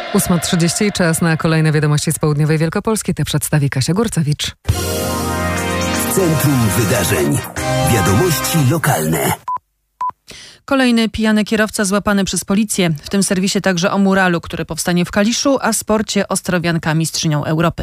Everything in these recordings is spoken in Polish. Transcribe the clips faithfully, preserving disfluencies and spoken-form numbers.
ósma trzydzieści, czas na kolejne wiadomości z południowej Wielkopolski. Te przedstawi Kasia Górcewicz. Centrum Wydarzeń. Wiadomości lokalne. Kolejny pijany kierowca złapany przez policję. W tym serwisie także o muralu, który powstanie w Kaliszu, a sporcie Ostrowianka mistrzynią Europy.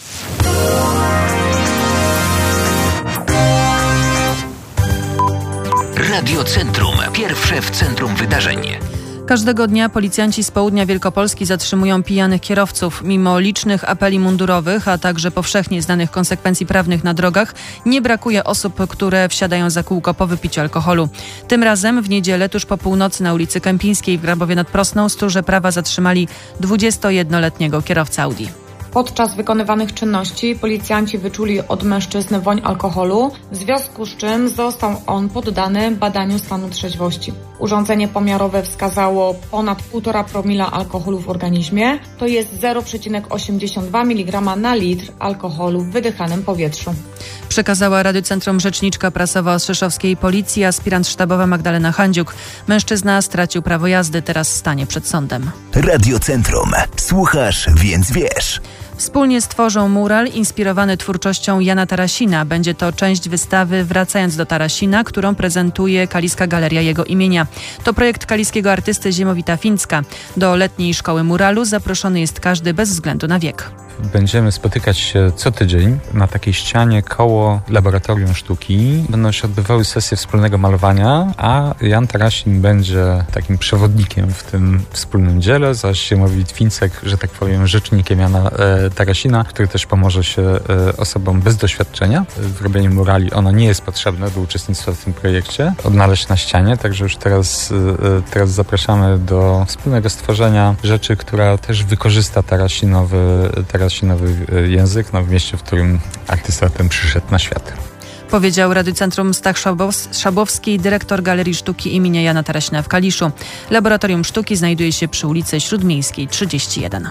Radio Centrum. Pierwsze w centrum wydarzeń. Każdego dnia policjanci z południa Wielkopolski zatrzymują pijanych kierowców. Mimo licznych apeli mundurowych, a także powszechnie znanych konsekwencji prawnych na drogach, nie brakuje osób, które wsiadają za kółko po wypiciu alkoholu. Tym razem w niedzielę tuż po północy na ulicy Kępińskiej w Grabowie nad Prosną stróże prawa zatrzymali dwudziestojednoletniego kierowcę Audi. Podczas wykonywanych czynności policjanci wyczuli od mężczyzny woń alkoholu, w związku z czym został on poddany badaniu stanu trzeźwości. Urządzenie pomiarowe wskazało ponad półtora promila alkoholu w organizmie, to jest zero przecinek osiemdziesiąt dwa miligrama na litr alkoholu w wydychanym powietrzu. Przekazała Radiu Centrum rzeczniczka prasowa Ostrzeszowskiej Policji, aspirant sztabowa Magdalena Handziuk. Mężczyzna stracił prawo jazdy, teraz stanie przed sądem. Radio Centrum. Słuchasz, więc wiesz. Wspólnie stworzą mural inspirowany twórczością Jana Tarasina. Będzie to część wystawy Wracając do Tarasina, którą prezentuje Kaliska Galeria jego imienia. To projekt kaliskiego artysty Ziemowita Fińska. Do letniej szkoły muralu zaproszony jest każdy bez względu na wiek. Będziemy spotykać się co tydzień na takiej ścianie koło Laboratorium Sztuki. Będą się odbywały sesje wspólnego malowania, a Jan Tarasin będzie takim przewodnikiem w tym wspólnym dziele, zaś Ziemowit Fińcek, że tak powiem, rzecznikiem Jana e, Tarasina, który też pomoże się e, osobom bez doświadczenia w robieniu murali. Ono nie jest potrzebne do uczestnictwa w tym projekcie, odnaleźć na ścianie, także już teraz, e, teraz zapraszamy do wspólnego stworzenia rzeczy, która też wykorzysta Tarasinowy, Tarasinowy język, no w mieście, w którym artysta ten przyszedł na świat. Powiedział Radiu Centrum Stach Szabowski, dyrektor Galerii Sztuki imienia Jana Tarasina w Kaliszu. Laboratorium Sztuki znajduje się przy ulicy Śródmiejskiej trzydzieści jeden.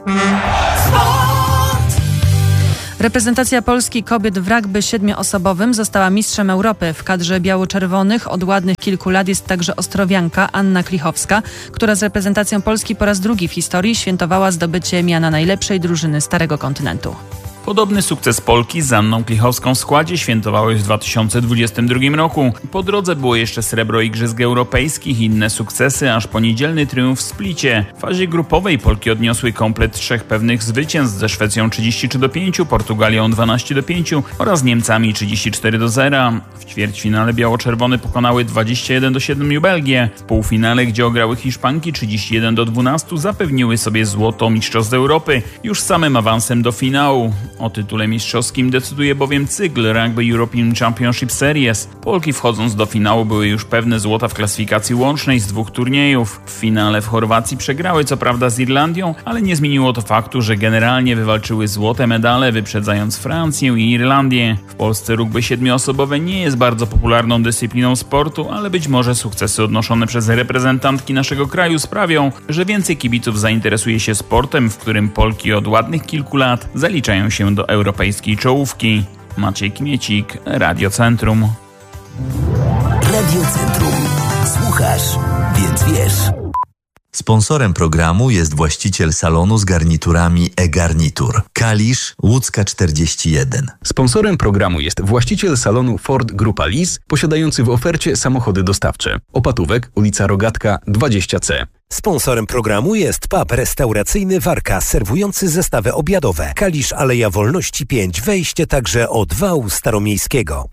Reprezentacja Polski kobiet w rugby siedmioosobowym została mistrzem Europy. W kadrze biało-czerwonych od ładnych kilku lat jest także Ostrowianka Anna Klichowska, która z reprezentacją Polski po raz drugi w historii świętowała zdobycie miana najlepszej drużyny Starego Kontynentu. Podobny sukces Polki z Anną Klichowską w składzie świętowały w dwa tysiące dwudziestym drugim roku. Po drodze było jeszcze srebro Igrzysk Europejskich i inne sukcesy, aż po niedzielny triumf w Splicie. W fazie grupowej Polki odniosły komplet trzech pewnych zwycięstw ze Szwecją trzydzieści trzy do pięciu, Portugalią dwanaście do pięciu oraz Niemcami trzydzieści cztery do zera. W ćwierćfinale biało-czerwone pokonały dwadzieścia jeden do siedmiu Belgię. W półfinale, gdzie ograły Hiszpanki trzydzieści jeden do dwunastu, zapewniły sobie złoto mistrzostw Europy już samym awansem do finału. O tytule mistrzowskim decyduje bowiem cykl Rugby European Championship Series. Polki wchodząc do finału były już pewne złota w klasyfikacji łącznej z dwóch turniejów. W finale w Chorwacji przegrały co prawda z Irlandią, ale nie zmieniło to faktu, że generalnie wywalczyły złote medale, wyprzedzając Francję i Irlandię. W Polsce rugby siedmioosobowe nie jest bardzo popularną dyscypliną sportu, ale być może sukcesy odnoszone przez reprezentantki naszego kraju sprawią, że więcej kibiców zainteresuje się sportem, w którym Polki od ładnych kilku lat zaliczają się do europejskiej czołówki. Maciej Kmiecik, Radio Centrum. Radio Centrum. Słuchasz, więc wiesz. Sponsorem programu jest właściciel salonu z garniturami e-Garnitur. Kalisz, Łódzka czterdzieści jeden. Sponsorem programu jest właściciel salonu Ford Grupa Lis, posiadający w ofercie samochody dostawcze. Opatówek, ulica Rogatka dwadzieścia C. Sponsorem programu jest pub restauracyjny Warka, serwujący zestawy obiadowe. Kalisz, Aleja Wolności pięć, wejście także od wału staromiejskiego.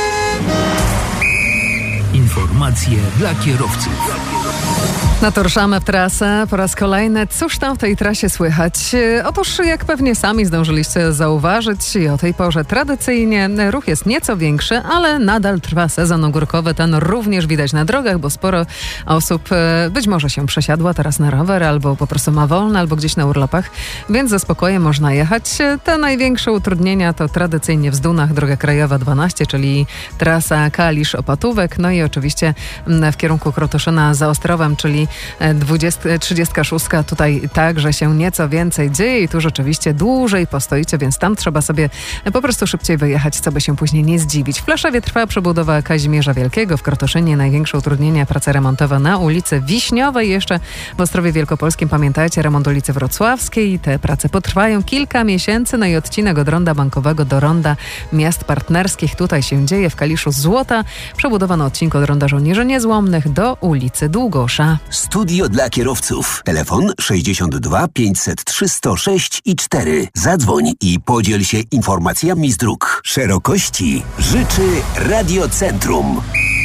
Informacje dla kierowców. Na to ruszamy w trasę po raz kolejny. Cóż tam w tej trasie słychać? Otóż, jak pewnie sami zdążyliście zauważyć, i o tej porze tradycyjnie ruch jest nieco większy, ale nadal trwa sezon ogórkowy. Ten również widać na drogach, bo sporo osób być może się przesiadła teraz na rower, albo po prostu ma wolne, albo gdzieś na urlopach, więc ze spokojem można jechać. Te największe utrudnienia to tradycyjnie w Zdunach droga krajowa dwanaście, czyli trasa Kalisz-Opatówek, no i oczywiście w kierunku Krotoszyna za Ostrowem, czyli i trzydziestka szóstka. Tutaj także się nieco więcej dzieje i tu rzeczywiście dłużej postoicie, więc tam trzeba sobie po prostu szybciej wyjechać, co by się później nie zdziwić. W Plaszewie trwa przebudowa Kazimierza Wielkiego, w Krotoszynie największe utrudnienia, prace remontowe na ulicy Wiśniowej. Jeszcze w Ostrowie Wielkopolskim, pamiętajcie, remont ulicy Wrocławskiej. Te prace potrwają kilka miesięcy. No i odcinek od ronda Bankowego do ronda Miast Partnerskich. Tutaj się dzieje w Kaliszu Złota. Przebudowa na odcinku od ronda Żołnierzy Niezłomnych do ulicy Długosza. Studio dla kierowców. Telefon sześćdziesiąt dwa pięćset trzy sto sześć i cztery. Zadzwoń i podziel się informacjami z dróg. Szerokości życzy Radiocentrum.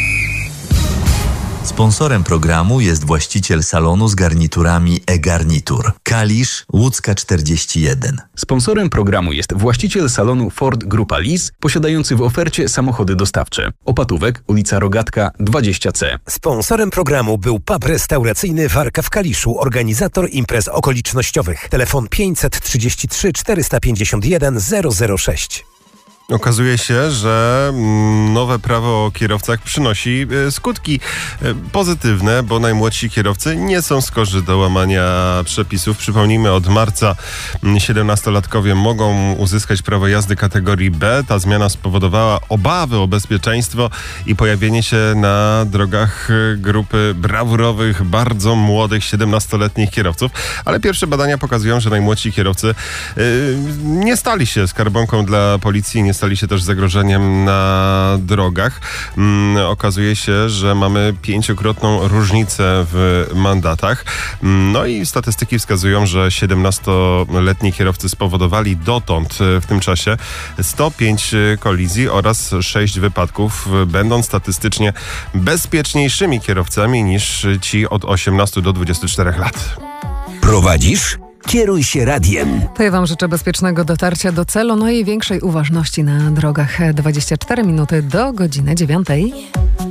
Sponsorem programu jest właściciel salonu z garniturami e-garnitur. Kalisz, Łódzka czterdzieści jeden. Sponsorem programu jest właściciel salonu Ford Grupa Lis, posiadający w ofercie samochody dostawcze. Opatówek, ulica Rogatka dwadzieścia C. Sponsorem programu był pub restauracyjny Warka w Kaliszu, organizator imprez okolicznościowych. Telefon pięćset trzydzieści trzy czterysta pięćdziesiąt jeden zero zero sześć. Okazuje się, że nowe prawo o kierowcach przynosi skutki pozytywne, bo najmłodsi kierowcy nie są skorzy do łamania przepisów. Przypomnijmy, od marca siedemnastolatkowie mogą uzyskać prawo jazdy kategorii B. Ta zmiana spowodowała obawy o bezpieczeństwo i pojawienie się na drogach grupy brawurowych, bardzo młodych, siedemnastoletnich kierowców. Ale pierwsze badania pokazują, że najmłodsi kierowcy nie stali się skarbonką dla policji, nie stali się też zagrożeniem na drogach. Hmm, okazuje się, że mamy pięciokrotną różnicę w mandatach. No i statystyki wskazują, że siedemnastoletni kierowcy spowodowali dotąd w tym czasie sto pięć kolizji oraz sześć wypadków, będąc statystycznie bezpieczniejszymi kierowcami niż ci od osiemnastu do dwudziestu czterech lat. Prowadzisz? Kieruj się radiem. To ja wam życzę bezpiecznego dotarcia do celu, no i większej uważności na drogach. dwadzieścia cztery minuty do godziny dziewiątej.